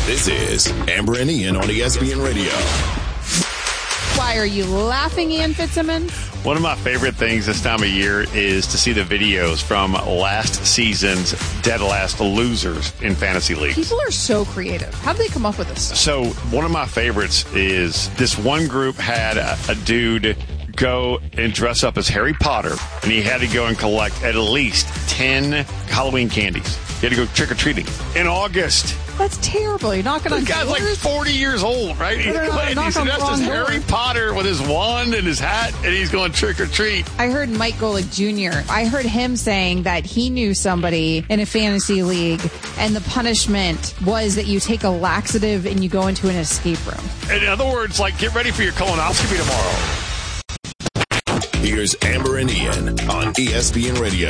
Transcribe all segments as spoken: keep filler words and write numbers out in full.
This is Amber and Ian on E S P N Radio. Why are you laughing, Ian Fitzsimmons? One of my favorite things this time of year is to see the videos from last season's dead last losers in fantasy leagues. People are so creative. How did they come up with this? So one of my favorites is this one group had a, a dude go and dress up as Harry Potter, and he had to go and collect at least ten Halloween candies. He had to go trick-or-treating in August. That's terrible. You're knocking on The guy's doors? like forty years old, right? He's, They're not- and knock he's on the dressed as wrong Harry door. Potter with his wand and his hat, and he's going trick-or-treat. I heard Mike Golick Junior I heard him saying that he knew somebody in a fantasy league, and the punishment was that you take a laxative and you go into an escape room. In other words, like, get ready for your colonoscopy tomorrow. Here's Amber and Ian on E S P N Radio.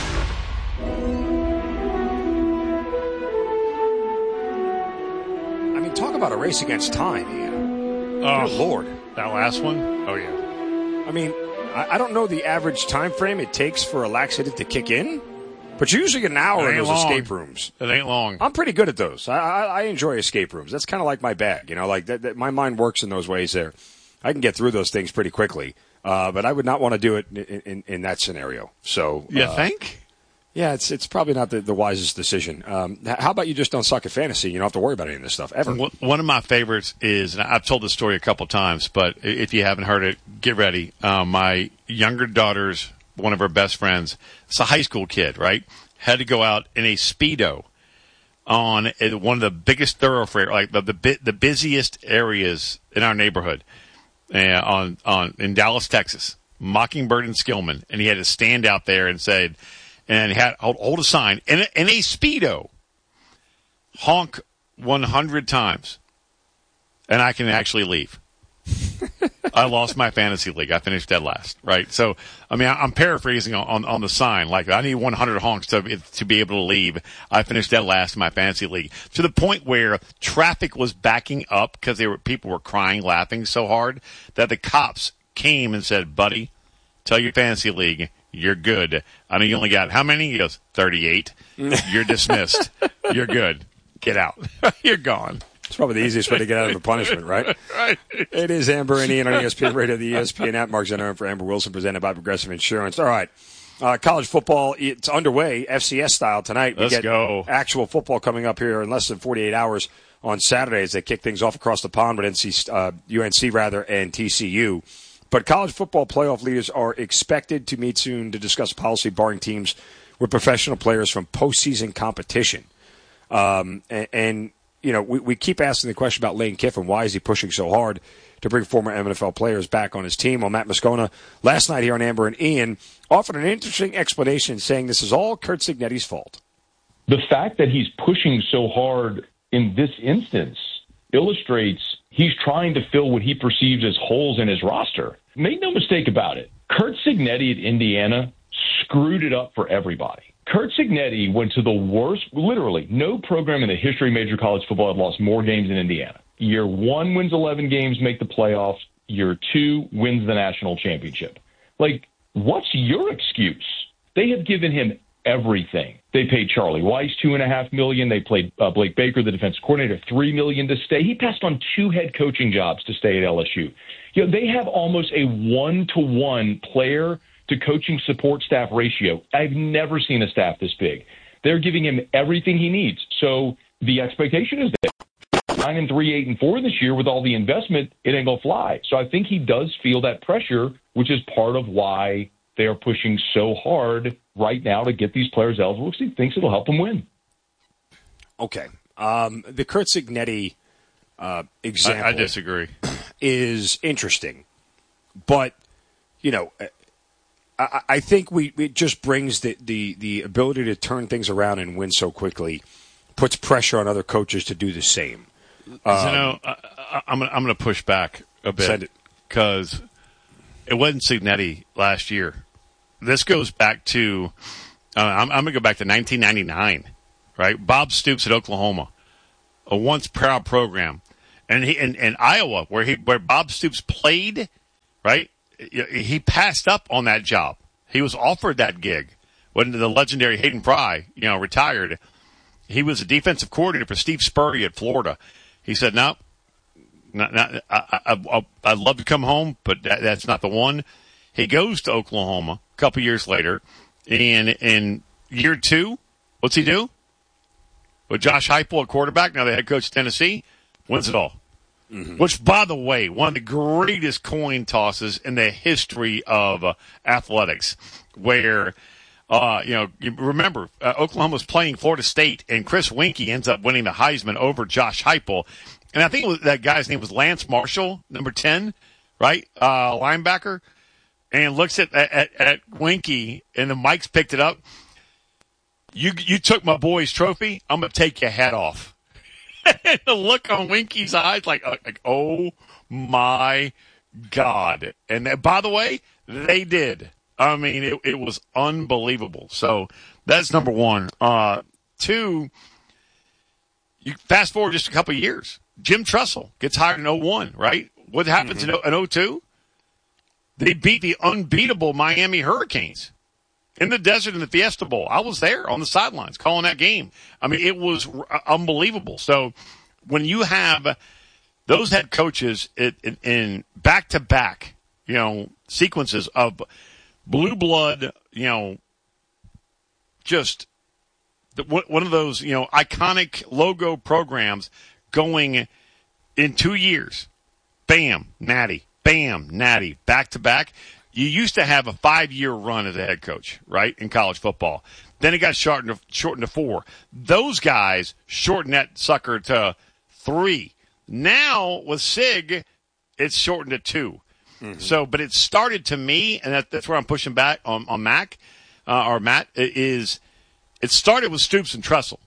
I mean, talk about a race against time, Ian. Oh, Good Lord. That last one? Oh, yeah. I mean, I, I don't know the average time frame it takes for a laxative to kick in, but you usually get an hour It in ain't those long. escape rooms. It ain't long. I'm pretty good at those. I, I, I enjoy escape rooms. That's kind of like my bag. You know, like that, that, my mind works in those ways there. I can get through those things pretty quickly, uh, but I would not want to do it in, in, in that scenario. So, You uh, think? Yeah, it's it's probably not the, the wisest decision. Um, h- how about you just don't suck at fantasy? You don't have to worry about any of this stuff ever. One one of my favorites is, and I've told this story a couple times, but if you haven't heard it, get ready. Um, my younger daughter's, one of her best friends, it's a high school kid, right? Had to go out in a Speedo on uh, one of the biggest thoroughfare, like the the, bu- the busiest areas in our neighborhood, uh, on on in Dallas, Texas, Mockingbird and Skillman, and he had to stand out there and say, and he had hold, hold a sign in a, in a Speedo, honk one hundred times, and I can actually leave. I lost my fantasy league. I finished dead last, right? So, I mean, I'm paraphrasing on, on, on the sign. Like, I need one hundred honks to, to be able to leave. I finished dead last in my fantasy league. To the point where traffic was backing up because they were people were crying, laughing so hard that the cops came and said, buddy, tell your fantasy league you're good. I know you only got how many? He goes, thirty-eight. You're dismissed. You're good. Get out. You're gone. It's probably the easiest way to get out of a punishment, right? Right. It is Amber and Ian on E S P N Radio, the E S P N app. Mark Zenner for Amber Wilson, presented by Progressive Insurance. All right. Uh, college football, it's underway, F C S style tonight. We Let's get go. actual football coming up here in less than forty-eight hours on Saturday as they kick things off across the pond with N C, uh, U N C rather, and T C U. But college football playoff leaders are expected to meet soon to discuss policy barring teams with professional players from postseason competition. Um, and, and, you know, we, we keep asking the question about Lane Kiffin. Why is he pushing so hard to bring former N F L players back on his team? Well, Matt Moscona, last night here on Amber and Ian, offered an interesting explanation saying this is all Curt Cignetti's fault. The fact that he's pushing so hard in this instance illustrates he's trying to fill what he perceives as holes in his roster. Make no mistake about it. Curt Cignetti at Indiana screwed it up for everybody. Curt Cignetti went to the worst, literally, no program in the history of major college football had lost more games than Indiana. Year one wins eleven games, make the playoffs. Year two wins the national championship. Like, what's your excuse? They have given him everything. They paid Charlie Weiss two and a half million. They played uh, Blake Baker, the defensive coordinator, three million to stay. He passed on two head coaching jobs to stay at L S U. You know, they have almost a one-to-one player to coaching support staff ratio. I've never seen a staff this big. They're giving him everything he needs. So the expectation is that nine and three, eight and four this year with all the investment, it ain't gonna fly. So I think he does feel that pressure, which is part of why they are pushing so hard right now to get these players eligible because he thinks it'll help them win. Okay. Um, the Curt Cignetti uh, example I, I disagree. is interesting. But, you know, I, I think we it just brings the, the, the ability to turn things around and win so quickly, puts pressure on other coaches to do the same. Um, you Um, know, I, I, I'm gonna, I'm going to push back a Send bit it. because it wasn't Cignetti last year. This goes back to uh, I'm, I'm going to go back to nineteen ninety-nine, right? Bob Stoops at Oklahoma, a once proud program, and he in, in Iowa where he where Bob Stoops played, right? He passed up on that job. He was offered that gig when the legendary Hayden Fry, you know, retired. he was a defensive coordinator for Steve Spurrier at Florida. He said, no, not, not, I, I, I, I'd love to come home, but that, that's not the one. He goes to Oklahoma a couple years later, and in year two, what's he do? With Josh Heupel at quarterback, now the head coach of Tennessee, wins it all. Mm-hmm. Which, by the way, one of the greatest coin tosses in the history of uh, athletics, where, uh, you know, you remember, uh, Oklahoma was playing Florida State, and Chris Winkie ends up winning the Heisman over Josh Heupel. And I think it was, that guy's name was Lance Marshall, number ten, right, uh, linebacker, and looks at, at, at Winkie, and the Mike's picked it up. You, you took my boy's trophy, I'm going to take your head off. And the look on Winkie's eyes, like, like, oh my God! And that, by the way, they did. I mean, it, it was unbelievable. So that's number one. Uh, two, you fast forward just a couple of years. Jim Tressel gets hired in oh one, right? What happens mm-hmm. in oh two? They beat the unbeatable Miami Hurricanes in the desert in the Fiesta Bowl. I was there on the sidelines calling that game. I mean, it was unbelievable. So when you have those head coaches in, in, in back-to-back, you know, sequences of blue blood, you know, just the, one of those, you know, iconic logo programs going in two years, bam, natty, bam, natty, back-to-back. You used to have a five-year run as a head coach, right, in college football. Then it got shortened to, shortened to four. Those guys shortened that sucker to three. Now, with Sig, it's shortened to two. Mm-hmm. So, but it started to me, and that, that's where I'm pushing back on, on Mac, uh, or Matt, is it started with Stoops and Tressel.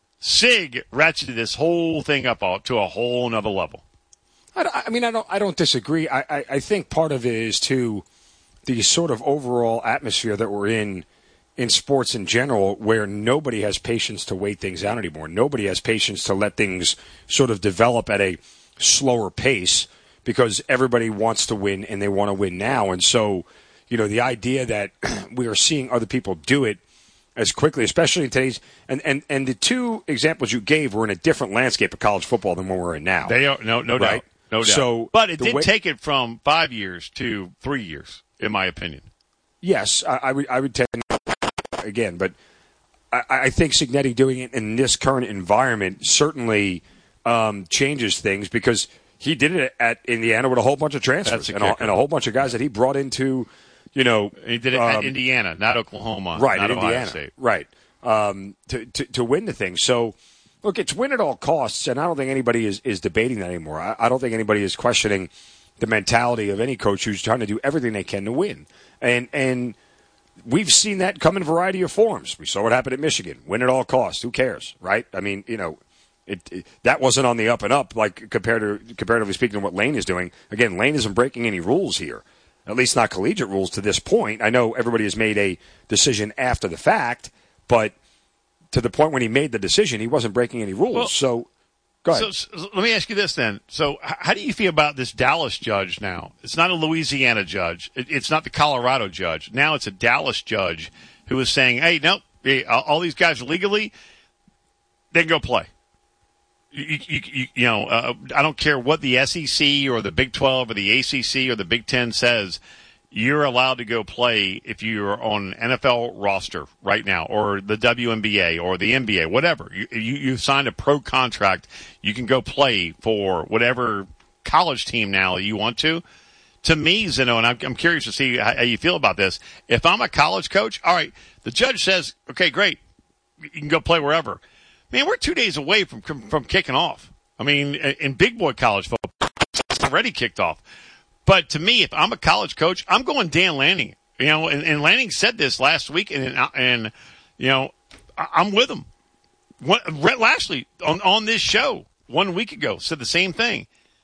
Sig ratcheted this whole thing up to a whole nother level. I, I mean, I don't, I don't disagree. I, I, I think part of it is, too, the sort of overall atmosphere that we're in in sports in general, where nobody has patience to wait things out anymore. Nobody has patience to let things sort of develop at a slower pace because everybody wants to win and they want to win now. And so, you know, the idea that we are seeing other people do it as quickly, especially in today's and, and, and the two examples you gave were in a different landscape of college football than where we're in now. They are no no right? doubt. No doubt. So but it did way- take it from five years to three years. In my opinion, yes, I, I would. I would tend again, but I, I think Cignetti doing it in this current environment certainly um, changes things because he did it at Indiana with a whole bunch of transfers a and, a, and a whole bunch of guys that he brought into. You know, he did it um, at Indiana, not Oklahoma, right? Not at Ohio Indiana, State. right? Um, to, to to win the thing. So, look, it's win at all costs, and I don't think anybody is, is debating that anymore. I, I don't think anybody is questioning the mentality of any coach who's trying to do everything they can to win. And and we've seen that come in a variety of forms. We saw what happened at Michigan. Win at all costs. Who cares, right? I mean, you know, it, it that wasn't on the up and up, like compared to, comparatively speaking to what Lane is doing. Again, Lane isn't breaking any rules here, at least not collegiate rules to this point. I know everybody has made a decision after the fact, but to the point when he made the decision, he wasn't breaking any rules. Well, so go ahead. So, so let me ask you this then. So how do you feel about this Dallas judge now? It's not a Louisiana judge. It, it's not the Colorado judge. Now it's a Dallas judge who is saying, hey, no, hey, all these guys are legally, they can go play. You, you, you, you know, uh, I don't care what the S E C or the Big twelve or the A C C or the Big ten says. You're allowed to go play if you're on an N F L roster right now, or the W N B A or the N B A, whatever. You, you, you signed a pro contract. You can go play for whatever college team now you want to. To me, Zeno, and I'm, I'm curious to see how, how you feel about this. If I'm a college coach, all right, the judge says, okay, great, you can go play wherever. Man, we're two days away from from kicking off. I mean, in big boy college football, it's already kicked off. But to me, if I'm a college coach, I'm going Dan Lanning. You know, and, and Lanning said this last week, and and you know, I'm with him. What, Rhett Lashley on on this show one week ago said the same thing.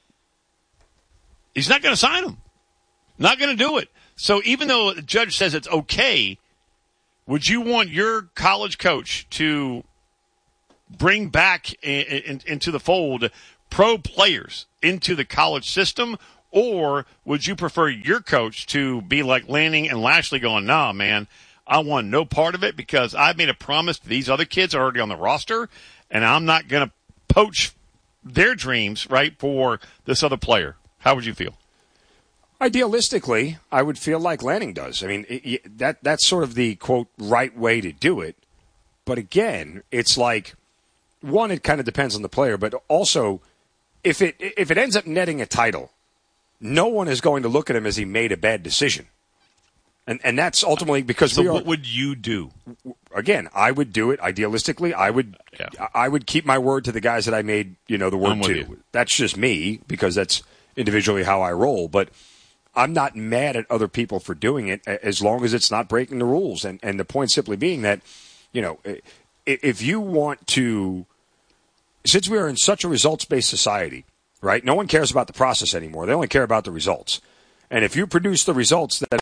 He's not going to sign him. Not going to do it. So even though the judge says it's okay, would you want your college coach to bring back in, in, into the fold pro players into the college system? Or would you prefer your coach to be like Lanning and Lashley going, nah, man, I want no part of it because I've made a promise to these other kids already on the roster, and I'm not going to poach their dreams, right, for this other player. How would you feel? Idealistically, I would feel like Lanning does. I mean, it, that that's sort of the, quote, right way to do it. But again, it's like, one, it kind of depends on the player, but also if it if it ends up netting a title, no one is going to look at him as he made a bad decision. And and that's ultimately because so we are, what would you do? Again, I would do it. Idealistically, I would yeah. I would keep my word to the guys that I made, you know, the word to. You. That's just me because that's individually how I roll. But I'm not mad at other people for doing it as long as it's not breaking the rules. And and the point simply being that, you know, if you want to, since we are in such a results-based society, right? No one cares about the process anymore. They only care about the results. And if you produce the results that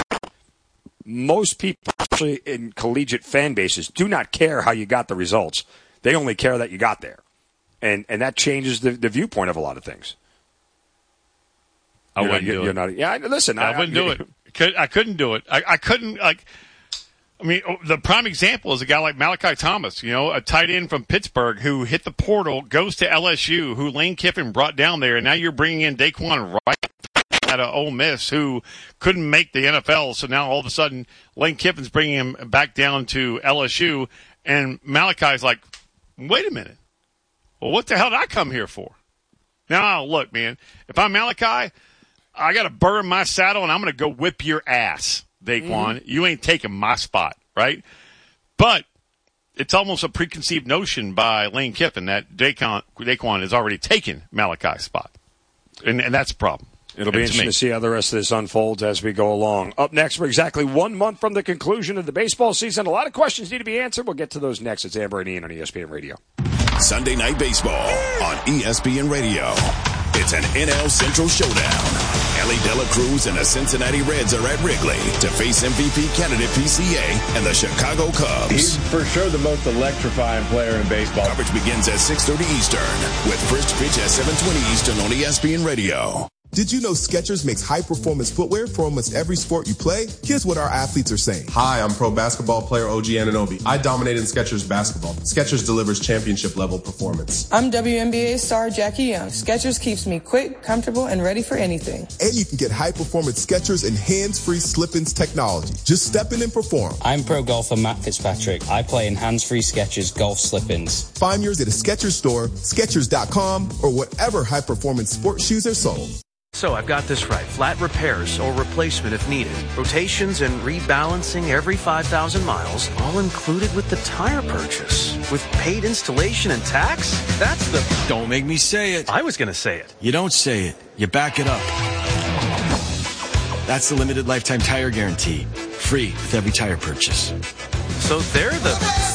most people, especially in collegiate fan bases, do not care how you got the results. They only care that you got there. And and that changes the, the viewpoint of a lot of things. I you're wouldn't not, do you're it. Not, yeah, listen. I, I wouldn't do it. I couldn't do it. I, I couldn't, like, I mean, the prime example is a guy like Malachi Thomas, you know, a tight end from Pittsburgh who hit the portal, goes to L S U, who Lane Kiffin brought down there, and now you're bringing in Daquan Wright out of Ole Miss, who couldn't make the N F L. So now all of a sudden, Lane Kiffin's bringing him back down to L S U, and Malachi's like, wait a minute. Well, what the hell did I come here for? Now, look, man, if I'm Malachi, I got to burn my saddle, and I'm going to go whip your ass, Daquan. Mm-hmm. You ain't taking my spot, right? But it's almost a preconceived notion by Lane Kiffin that Daquan, Daquan has already taken Malachi's spot, and, and that's a problem. It'll be interesting to see how the rest of this unfolds as we go along. Up next, we're exactly one month from the conclusion of the baseball season. A lot of questions need to be answered. We'll get to those next. It's Amber and Ian on E S P N Radio. Sunday Night Baseball on E S P N Radio. It's an N L Central showdown. Ellie De La Cruz and the Cincinnati Reds are at Wrigley to face M V P candidate P C A and the Chicago Cubs. He's for sure the most electrifying player in baseball. Coverage begins at six thirty Eastern with first pitch at seven twenty Eastern on E S P N Radio. Did you know Skechers makes high-performance footwear for almost every sport you play? Here's what our athletes are saying. Hi, I'm pro basketball player O G Anunoby. I dominate in Skechers basketball. Skechers delivers championship-level performance. I'm W N B A star Jackie Young. Skechers keeps me quick, comfortable, and ready for anything. And you can get high-performance Skechers and hands-free slip-ins technology. Just step in and perform. I'm pro golfer Matt Fitzpatrick. I play in hands-free Skechers golf slip-ins. Find yours at a Skechers store, Skechers dot com, or whatever high-performance sports shoes are sold. So I've got this right. Flat repairs or replacement if needed. Rotations and rebalancing every five thousand miles, all included with the tire purchase. With paid installation and tax? That's the... Don't make me say it. I was going to say it. You don't say it. You back it up. That's the limited lifetime tire guarantee. Free with every tire purchase. So they're the...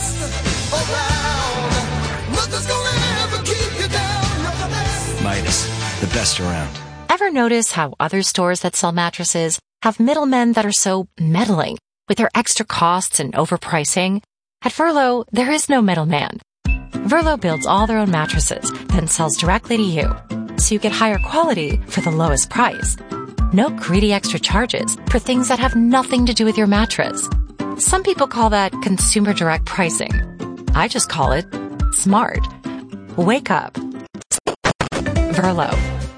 Midas, the best around. Ever notice how other stores that sell mattresses have middlemen that are so meddling with their extra costs and overpricing? At Verlo, there is no middleman. Verlo builds all their own mattresses, then sells directly to you, so you get higher quality for the lowest price. No greedy extra charges for things that have nothing to do with your mattress. Some people call that consumer direct pricing. I just call it smart. Wake up. Verlo.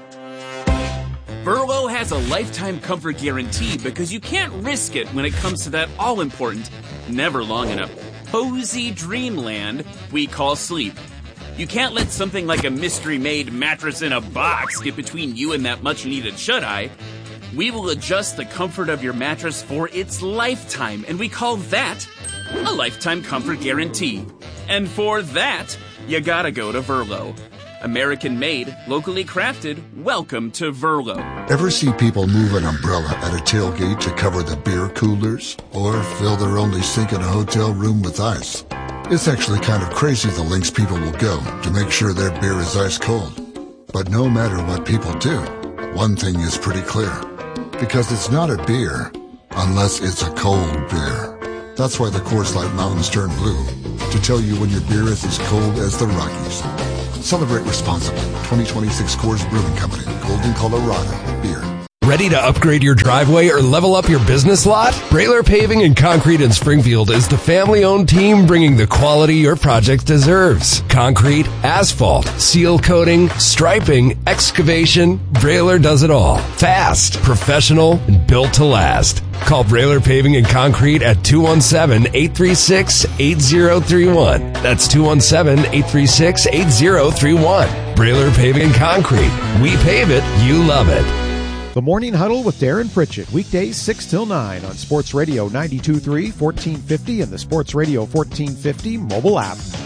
Verlo has a lifetime comfort guarantee because you can't risk it when it comes to that all-important, never long enough, cozy dreamland we call sleep. You can't let something like a mystery-made mattress in a box get between you and that much-needed shut-eye. We will adjust the comfort of your mattress for its lifetime, and we call that a lifetime comfort guarantee. And for that, you gotta go to Verlo. American-made, locally crafted, welcome to Verlo. Ever see people move an umbrella at a tailgate to cover the beer coolers? Or fill their only sink in a hotel room with ice? It's actually kind of crazy the lengths people will go to make sure their beer is ice cold. But no matter what people do, one thing is pretty clear. Because it's not a beer unless it's a cold beer. That's why the Coors Light Mountains turn blue, to tell you when your beer is as cold as the Rockies. Celebrate responsibly. twenty twenty-six Coors Brewing Company, Golden, Colorado. Beer. Ready to upgrade your driveway or level up your business lot? Brailer Paving and Concrete in Springfield is the family-owned team bringing the quality your project deserves. Concrete, asphalt, seal coating, striping, excavation, Brailer does it all. Fast, professional, and built to last. Call Brailer Paving and Concrete at two one seven, eight three six, eight zero three one. That's two one seven, eight three six, eight zero three one. Brailer Paving and Concrete. We pave it, you love it. The Morning Huddle with Darren Pritchett, weekdays six till nine on Sports Radio ninety-two point three, fourteen fifty and the Sports Radio fourteen fifty mobile app.